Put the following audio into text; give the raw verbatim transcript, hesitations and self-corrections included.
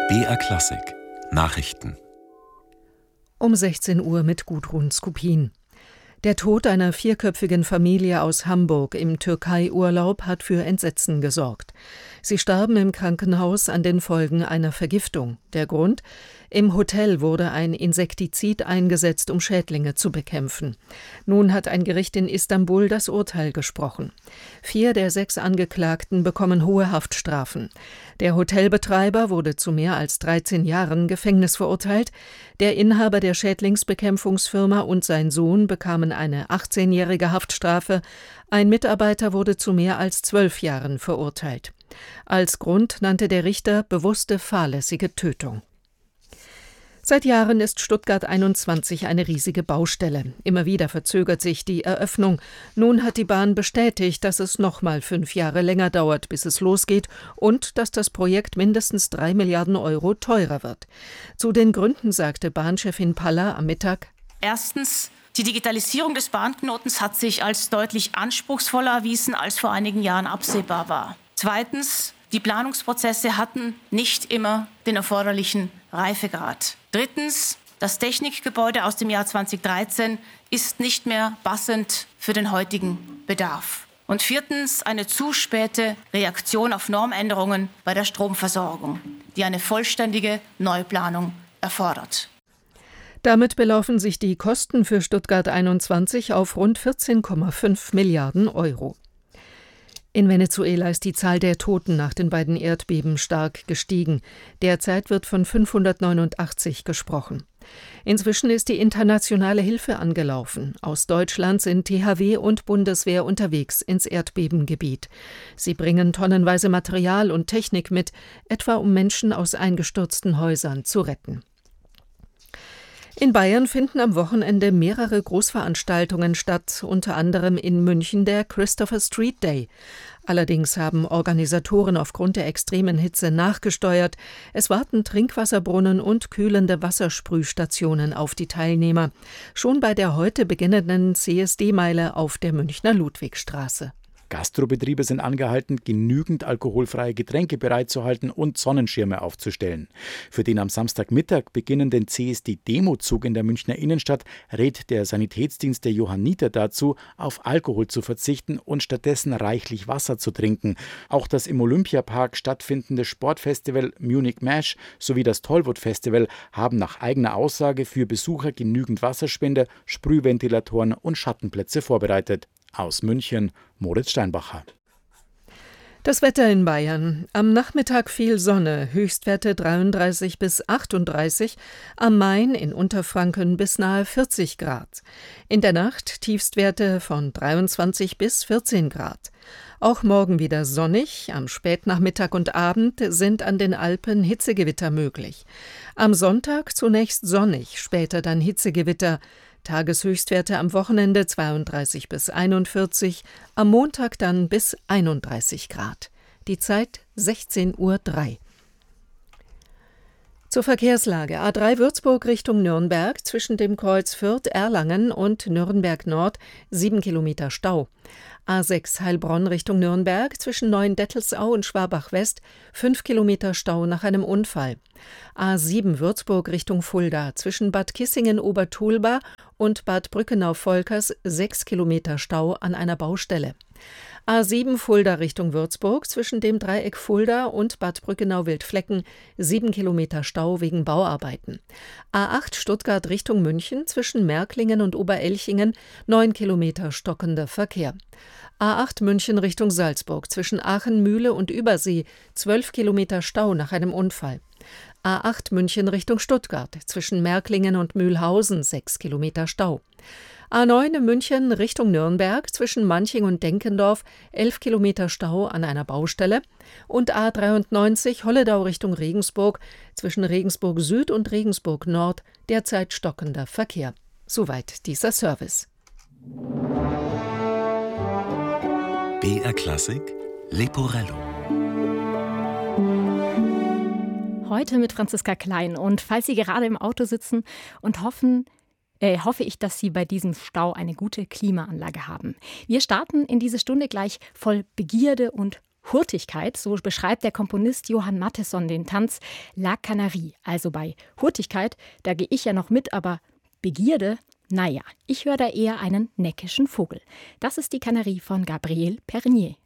B R Klassik Nachrichten Um sechzehn Uhr mit Gudrun Skupin. Der Tod einer vierköpfigen Familie aus Hamburg im Türkei-Urlaub hat für Entsetzen gesorgt. Sie starben im Krankenhaus an den Folgen einer Vergiftung. Der Grund? Im Hotel wurde ein Insektizid eingesetzt, um Schädlinge zu bekämpfen. Nun hat ein Gericht in Istanbul das Urteil gesprochen. Vier der sechs Angeklagten bekommen hohe Haftstrafen. Der Hotelbetreiber wurde zu mehr als dreizehn Jahren Gefängnis verurteilt. Der Inhaber der Schädlingsbekämpfungsfirma und sein Sohn bekamen eine achtzehnjährige Haftstrafe. Ein Mitarbeiter wurde zu mehr als zwölf Jahren verurteilt. Als Grund nannte der Richter bewusste fahrlässige Tötung. Seit Jahren ist Stuttgart einundzwanzig eine riesige Baustelle. Immer wieder verzögert sich die Eröffnung. Nun hat die Bahn bestätigt, dass es noch mal fünf Jahre länger dauert, bis es losgeht und dass das Projekt mindestens drei Milliarden Euro teurer wird. Zu den Gründen sagte Bahnchefin Paller am Mittag: Erstens, die Digitalisierung des Bahnknotens hat sich als deutlich anspruchsvoller erwiesen, als vor einigen Jahren absehbar war. Zweitens, die Planungsprozesse hatten nicht immer den erforderlichen Reifegrad. Drittens, das Technikgebäude aus dem Jahr zweitausenddreizehn ist nicht mehr passend für den heutigen Bedarf. Und viertens, eine zu späte Reaktion auf Normänderungen bei der Stromversorgung, die eine vollständige Neuplanung erfordert. Damit belaufen sich die Kosten für Stuttgart einundzwanzig auf rund vierzehn Komma fünf Milliarden Euro. In Venezuela ist die Zahl der Toten nach den beiden Erdbeben stark gestiegen. Derzeit wird von fünfhundertneunundachtzig gesprochen. Inzwischen ist die internationale Hilfe angelaufen. Aus Deutschland sind T H W und Bundeswehr unterwegs ins Erdbebengebiet. Sie bringen tonnenweise Material und Technik mit, etwa um Menschen aus eingestürzten Häusern zu retten. In Bayern finden am Wochenende mehrere Großveranstaltungen statt, unter anderem in München der Christopher Street Day. Allerdings haben Organisatoren aufgrund der extremen Hitze nachgesteuert. Es warten Trinkwasserbrunnen und kühlende Wassersprühstationen auf die Teilnehmer. Schon bei der heute beginnenden C S D-Meile auf der Münchner Ludwigstraße. Gastrobetriebe sind angehalten, genügend alkoholfreie Getränke bereitzuhalten und Sonnenschirme aufzustellen. Für den am Samstagmittag beginnenden C S D-Demozug in der Münchner Innenstadt rät der Sanitätsdienst der Johanniter dazu, auf Alkohol zu verzichten und stattdessen reichlich Wasser zu trinken. Auch das im Olympiapark stattfindende Sportfestival Munich Mash sowie das Tollwood Festival haben nach eigener Aussage für Besucher genügend Wasserspender, Sprühventilatoren und Schattenplätze vorbereitet. Aus München, Moritz Steinbacher. Das Wetter in Bayern. Am Nachmittag viel Sonne, Höchstwerte dreiunddreißig bis achtunddreißig, am Main in Unterfranken bis nahe vierzig Grad. In der Nacht Tiefstwerte von dreiundzwanzig bis vierzehn Grad. Auch morgen wieder sonnig, am Spätnachmittag und Abend sind an den Alpen Hitzegewitter möglich. Am Sonntag zunächst sonnig, später dann Hitzegewitter. Tageshöchstwerte am Wochenende zweiunddreißig bis einundvierzig, am Montag dann bis einunddreißig Grad. Die Zeit sechzehn Uhr drei. Zur Verkehrslage. A drei Würzburg Richtung Nürnberg zwischen dem Kreuz Fürth-Erlangen und Nürnberg Nord sieben Kilometer Stau. A sechs Heilbronn Richtung Nürnberg zwischen Neuendettelsau und Schwabach West fünf Kilometer Stau nach einem Unfall. A sieben Würzburg Richtung Fulda zwischen Bad Kissingen-Obertulba und Bad Brückenau-Volkers sechs Kilometer Stau an einer Baustelle. A sieben Fulda Richtung Würzburg zwischen dem Dreieck Fulda und Bad Brückenau-Wildflecken sieben Kilometer Stau wegen Bauarbeiten. A acht Stuttgart Richtung München zwischen Märklingen und Oberelchingen neun Kilometer stockender Verkehr. A acht München Richtung Salzburg zwischen Aachen-Mühle und Übersee zwölf Kilometer Stau nach einem Unfall. A acht München Richtung Stuttgart zwischen Märklingen und Mühlhausen sechs Kilometer Stau. A neun München Richtung Nürnberg zwischen Manching und Denkendorf elf Kilometer Stau an einer Baustelle und A dreiundneunzig Holledau Richtung Regensburg zwischen Regensburg Süd und Regensburg Nord derzeit stockender Verkehr. Soweit dieser Service. B R Klassik Leporello. Heute mit Franziska Klein. Und falls Sie gerade im Auto sitzen und hoffen, äh, hoffe ich, dass Sie bei diesem Stau eine gute Klimaanlage haben. Wir starten in diese Stunde gleich voll Begierde und Hurtigkeit, so beschreibt der Komponist Johann Mattheson den Tanz La Canarie. Also bei Hurtigkeit, da gehe ich ja noch mit, aber Begierde, naja, ich höre da eher einen neckischen Vogel. Das ist die Canarie von Gabriel Pernier.